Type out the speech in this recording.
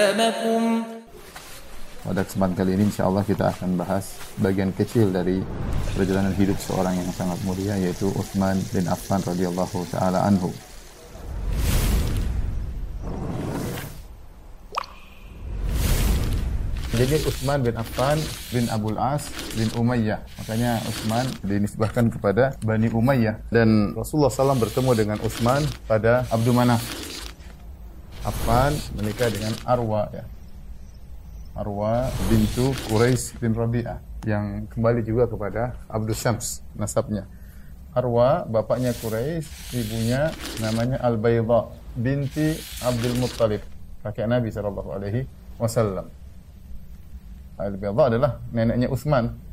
Pada kesempatan kali ini insyaallah kita akan bahas bagian kecil dari perjalanan hidup seorang yang sangat mulia, yaitu Utsman bin Affan radhiyallahu taala anhu. Jadi Utsman bin Affan bin Abul As bin Umayyah. Makanya Utsman dinisbahkan kepada Bani Umayyah. Dan Rasulullah SAW bertemu dengan Utsman pada Abdu Manaf. Affan menikah dengan Arwa, ya. Arwa bintu Quraisy bin Rabi'ah, yang kembali juga kepada Abdus Syams nasabnya. Arwa bapaknya Quraisy, ibunya namanya Al-Baydha binti Abdul Muttalib, kakek Nabi sallallahu alaihi wasallam. Al-Baydha adalah neneknya Utsman.